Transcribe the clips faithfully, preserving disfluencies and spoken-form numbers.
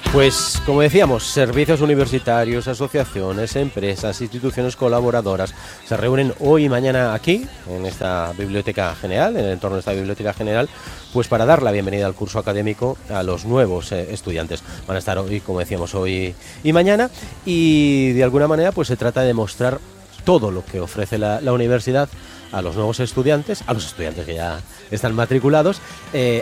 Pues, como decíamos, servicios universitarios, asociaciones, empresas, instituciones colaboradoras se reúnen hoy y mañana aquí, en esta biblioteca general, en el entorno de esta biblioteca general, pues para dar la bienvenida al curso académico a los nuevos eh, estudiantes. Van a estar hoy, como decíamos, hoy y mañana, y de alguna manera pues se trata de mostrar todo lo que ofrece la, la universidad a los nuevos estudiantes, a los estudiantes que ya están matriculados, eh,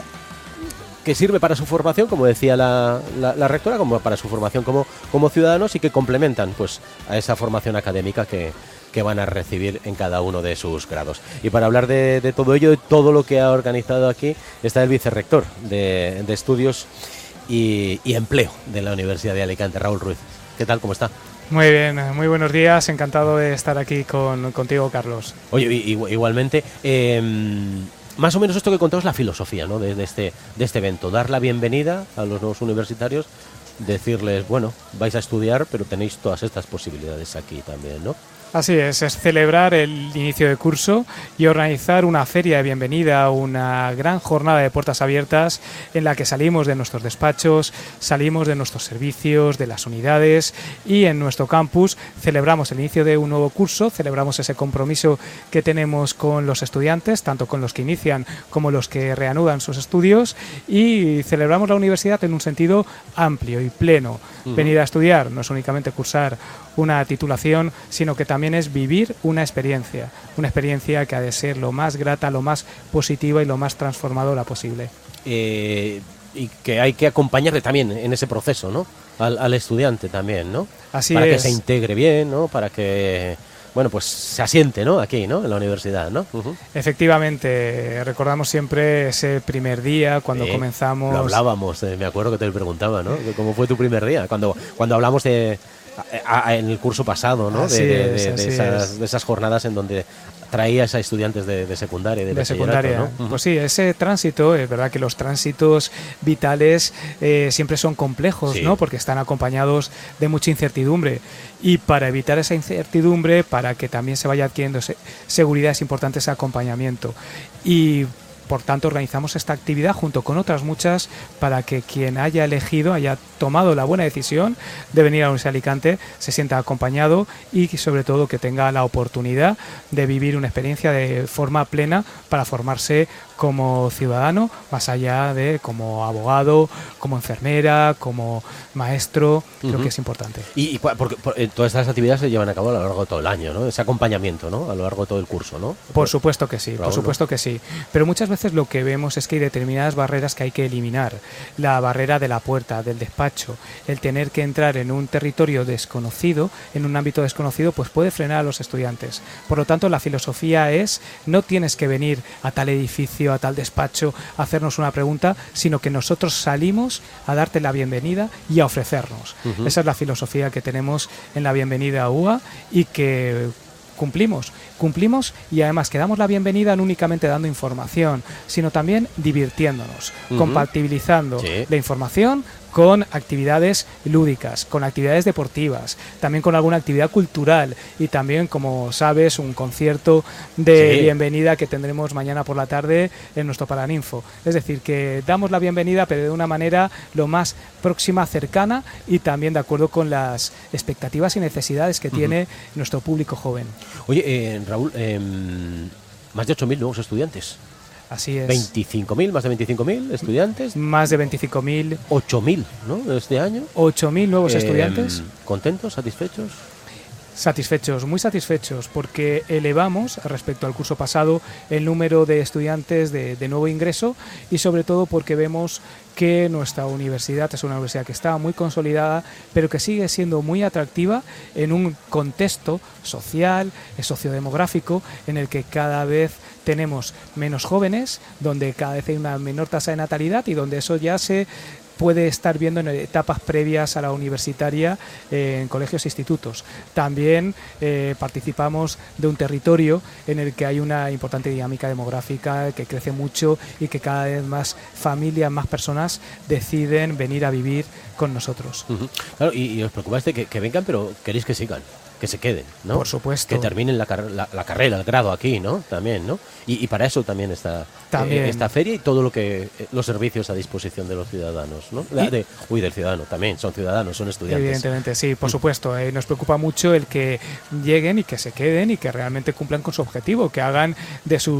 que sirve para su formación, como decía la, la, la rectora, como para su formación como, como ciudadanos, y que complementan pues a esa formación académica que, que van a recibir en cada uno de sus grados. Y para hablar de, de todo ello, de todo lo que ha organizado aquí, está el vicerrector de, de Estudios y, y Empleo de la Universidad de Alicante, Raúl Ruiz. ¿Qué tal? ¿Cómo está? Muy bien, muy buenos días, encantado de estar aquí con, contigo, Carlos. Oye, igualmente, eh, más o menos esto que contamos es la filosofía, ¿no?, de, de, este, de este evento, dar la bienvenida a los nuevos universitarios, decirles, bueno, vais a estudiar, pero tenéis todas estas posibilidades aquí también, ¿no? Así es, es celebrar el inicio de curso y organizar una feria de bienvenida, una gran jornada de puertas abiertas en la que salimos de nuestros despachos, salimos de nuestros servicios, de las unidades, y en nuestro campus celebramos el inicio de un nuevo curso, celebramos ese compromiso que tenemos con los estudiantes, tanto con los que inician como los que reanudan sus estudios, y celebramos la universidad en un sentido amplio y pleno. Uh-huh. Venir a estudiar no es únicamente cursar una titulación, sino que también es vivir una experiencia, una experiencia que ha de ser lo más grata, lo más positiva y lo más transformadora posible. Eh, y que hay que acompañarle también en ese proceso, ¿no?, al, al estudiante también, ¿no? Así para es. que se integre bien, ¿no?, para que, bueno, pues se asiente, ¿no?, aquí, ¿no?, en la universidad, ¿no? Uh-huh. Efectivamente, recordamos siempre ese primer día cuando sí, comenzamos. Lo hablábamos, eh, me acuerdo que te lo preguntaba, ¿no?, ¿cómo fue tu primer día? Cuando, cuando hablamos de A, a, en el curso pasado, ¿no?, de, de, de, de, esas, de esas jornadas en donde traías a estudiantes de, de secundaria y de, de secundaria, ¿no? Uh-huh. Pues sí, ese tránsito, es verdad que los tránsitos vitales eh, siempre son complejos, sí, ¿no?, porque están acompañados de mucha incertidumbre, y para evitar esa incertidumbre, para que también se vaya adquiriendo se- seguridad, es importante ese acompañamiento, y por tanto organizamos esta actividad junto con otras muchas para que quien haya elegido, haya tomado la buena decisión de venir a la Universidad de Alicante, se sienta acompañado y sobre todo que tenga la oportunidad de vivir una experiencia de forma plena para formarse como ciudadano, más allá de como abogado, como enfermera, como maestro. Uh-huh. Creo que es importante. Y, y porque, por, eh, todas estas actividades se llevan a cabo a lo largo de todo el año, ¿no? Ese acompañamiento, ¿no?, a lo largo de todo el curso, ¿no? Por supuesto que sí, Raúl, por supuesto ¿no? que sí. Pero muchas veces lo que vemos es que hay determinadas barreras que hay que eliminar. La barrera de la puerta, del despacho, el tener que entrar en un territorio desconocido, en un ámbito desconocido, pues puede frenar a los estudiantes. Por lo tanto, la filosofía es, no tienes que venir a tal edificio, a tal despacho, a hacernos una pregunta, sino que nosotros salimos a darte la bienvenida y a ofrecernos. Uh-huh. Esa es la filosofía que tenemos en la bienvenida a U A y que cumplimos, cumplimos y además que damos la bienvenida no únicamente dando información, sino también divirtiéndonos, uh-huh, compatibilizando sí. la información con actividades lúdicas, con actividades deportivas, también con alguna actividad cultural y también, como sabes, un concierto de sí. bienvenida que tendremos mañana por la tarde en nuestro Paraninfo. Es decir, que damos la bienvenida pero de una manera lo más próxima, cercana y también de acuerdo con las expectativas y necesidades que uh-huh. tiene nuestro público joven. Oye, eh, Raúl, eh, más de ocho mil nuevos estudiantes. Así es. veinticinco mil, más de veinticinco mil estudiantes. Más de veinticinco mil. ocho mil, ¿no?, este año. ocho mil nuevos eh, estudiantes. ¿Contentos? ¿Satisfechos? Satisfechos, muy satisfechos, porque elevamos respecto al curso pasado el número de estudiantes de, de nuevo ingreso y sobre todo porque vemos que nuestra universidad es una universidad que está muy consolidada, pero que sigue siendo muy atractiva en un contexto social, sociodemográfico, en el que cada vez tenemos menos jóvenes, donde cada vez hay una menor tasa de natalidad y donde eso ya se puede estar viendo en etapas previas a la universitaria eh, en colegios e institutos. También eh, participamos de un territorio en el que hay una importante dinámica demográfica que crece mucho y que cada vez más familias, más personas deciden venir a vivir con nosotros. Uh-huh. Claro, y, y os preocupáis de que, que vengan, pero queréis que sigan. que se queden, ¿no? Por supuesto. Que terminen la, car la, la carrera, el grado aquí, ¿no? También, ¿no? Y, y para eso también está también. Eh, esta feria y todo lo que eh, los servicios a disposición de los ciudadanos, ¿no? La, de, uy, del ciudadano también, son ciudadanos, son estudiantes. Evidentemente, sí, por supuesto. Eh, nos preocupa mucho el que lleguen y que se queden y que realmente cumplan con su objetivo, que hagan de su